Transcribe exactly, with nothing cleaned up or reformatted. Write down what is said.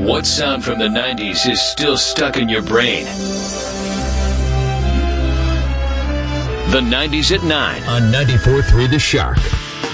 What sound from the nineties is still stuck in your brain? The nineties at nine on ninety-four point three The Shark.